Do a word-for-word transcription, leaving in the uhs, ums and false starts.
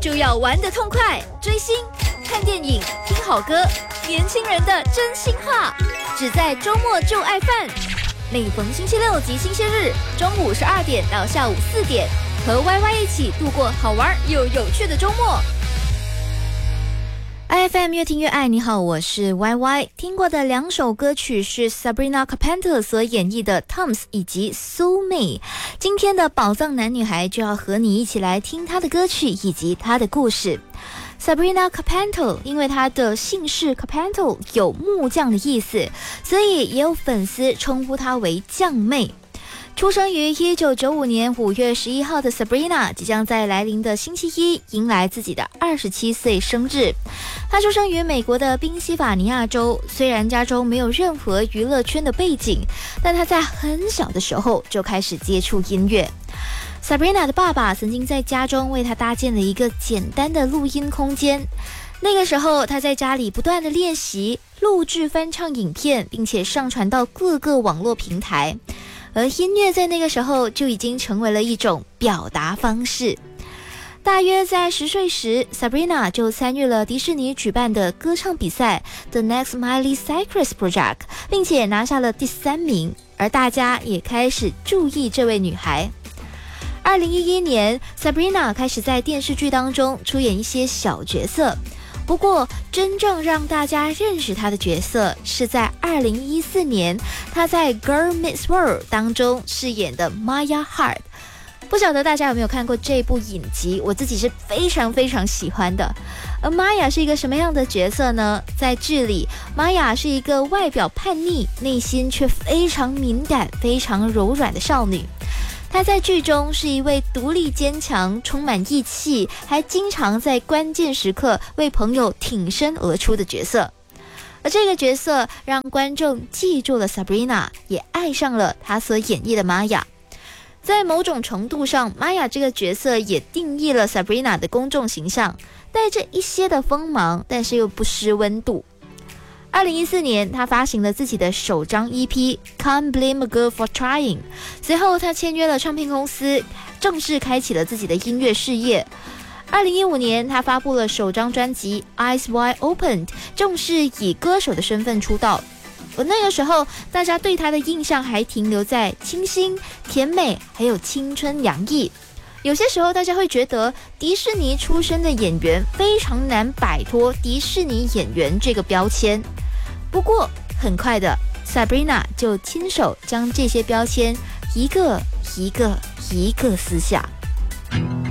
就要玩得痛快，追星、看电影、听好歌，年轻人的真心话，只在周末就爱饭。每逢星期六及星期日，中午十二点到下午四点，和 Y Y 一起度过好玩又有趣的周末。I F M 越听越爱，你好，我是 Y Y。 听过的两首歌曲是 Sabrina Carpenter 所演绎的 Tom's 以及 Soulmate。 今天的宝藏男女孩就要和你一起来听她的歌曲以及她的故事。 Sabrina Carpenter 因为她的姓氏 Carpenter 有木匠的意思，所以也有粉丝称呼她为匠妹。出生于一九九五年五月十一号的 Sabrina 即将在来临的星期一迎来自己的二十七岁生日。她出生于美国的宾夕法尼亚州，虽然家中没有任何娱乐圈的背景，但她在很小的时候就开始接触音乐。Sabrina 的爸爸曾经在家中为她搭建了一个简单的录音空间，那个时候她在家里不断的练习录制翻唱影片，并且上传到各个网络平台。而音乐在那个时候就已经成为了一种表达方式。大约在十岁时 Sabrina 就参与了迪士尼举办的歌唱比赛 The Next Miley Cyrus Project， 并且拿下了第三名，而大家也开始注意这位女孩。二零一一年 Sabrina 开始在电视剧当中出演一些小角色，不过真正让大家认识她的角色是在二零一四年她在 Girl Meets World 当中饰演的 Maya Hart。 不晓得大家有没有看过这部影集，我自己是非常非常喜欢的。而 Maya 是一个什么样的角色呢？在剧里 Maya 是一个外表叛逆，内心却非常敏感非常柔软的少女。她在剧中是一位独立坚强、充满义气，还经常在关键时刻为朋友挺身而出的角色。而这个角色让观众记住了 Sabrina， 也爱上了她所演绎的 Maya。 在某种程度上， Maya 这个角色也定义了 Sabrina 的公众形象，带着一些的锋芒，但是又不失温度。二零一四年，她发行了自己的首张 E P Can't Blame a Girl for Trying， 随后她签约了唱片公司，正式开启了自己的音乐事业。二零一五年，她发布了首张专辑 Eyes Wide Open， 正式以歌手的身份出道。而那个时候，大家对她的印象还停留在清新、甜美，还有青春洋溢。有些时候大家会觉得迪士尼出身的演员非常难摆脱迪士尼演员这个标签，不过很快的 Sabrina 就亲手将这些标签一个一个一个撕下。